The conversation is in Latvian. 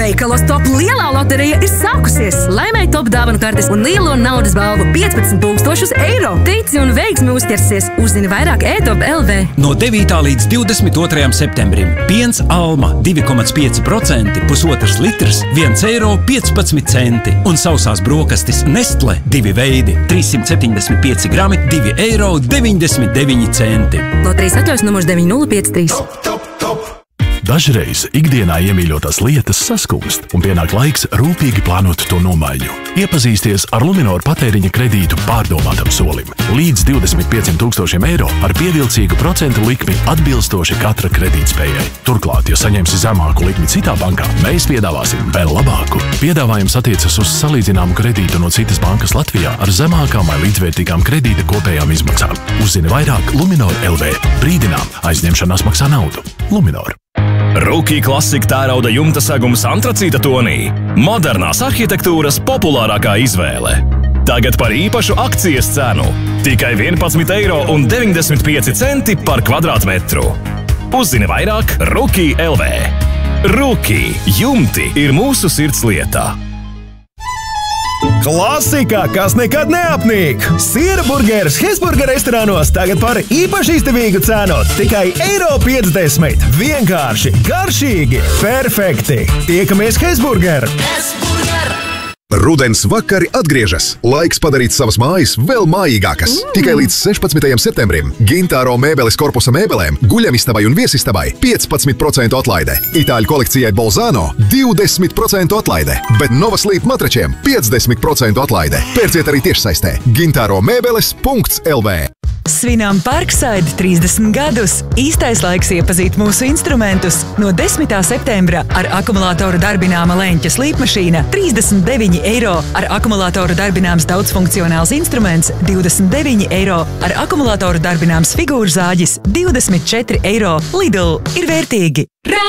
Veikalos Top lielā loterija ir sākusies. Laimēji Top dāvanu kartes un lielo naudas balvu 15 000 eiro. Tici un veiksmi uzķersies. Uzzini vairāk e-Top LV. No 9. līdz 22. septembrim piens Alma 2,5%, pusotrs litrs, 1,15 eiro un sausās brokastis Nestle 2 veidi, 375 grami, 2,99 eiro. Loterijas atļaus numurs 9053. Dažreiz ikdienā iemīļotās lietas saskūst, un pienāk laiks rūpīgi plānot to nomaiņu. Iepazīsties ar Luminor patēriņa kredītu pārdomātam solim. Līdz 25 000 eiro ar pievilcīgu procentu likmi atbilstoši katra kredītspējai. Turklāt, ja saņemsi zemāku likmi citā bankā, mēs piedāvāsim vēl labāku. Piedāvājums attiecas uz salīdzināmu kredītu no citas bankas Latvijā ar zemākām vai līdzvērtīgām kredīta kopējām izmaksām. Uzzini vairāk Luminor LV. Brīdinām, aizņemšanās maksā naudu. Luminor. Rookie klasika tērauda jumta segums antracīta tonī. Modernās arhitektūras populārākā izvēle. Tagad par īpašu akcijas cenu. Tikai 11,95 eiro par kvadrātmetru. Uzzini vairāk Rookie LV. Rookie jumti ir mūsu sirds lietā. Klasika, kas nekad neapnīk! Siera burgeris Hesburger restorānos tagad par īpaši izdevīgu cenu. Tikai €50. Vienkārši, garšīgi, perfekti! Tiekamies Hesburger! Rudens vakari atgriežas. Laiks padarīt savas mājas vēl mājīgākas. Tikai līdz 16. septembrim Gintāro mēbeles korpusa mēbelēm, guļamistabai un viesistabai 15% atlaide. Itāļu kolekcijai Bolzano 20% atlaide, bet Novasleep matračiem 50% atlaide. Pērciet arī tiešsaistē gintaromēbeles.lv. Svinām Parkside 30 gadus. Īstais laiks iepazīt mūsu instrumentus. No 10. septembra ar akumulātoru darbināma leņķa slīpmašīna 39 eiro, ar akumulātoru darbināms daudzfunkcionāls instruments 29 eiro, ar akumulātoru darbināms figūru zāģis 24 eiro. Lidl ir vērtīgi!